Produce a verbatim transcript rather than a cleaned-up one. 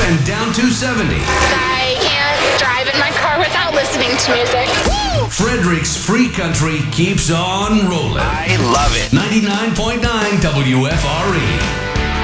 and down two seventy. I can't drive in my car without listening to music. Frederick's Free Country keeps on rolling. I love it. ninety-nine point nine W F R E.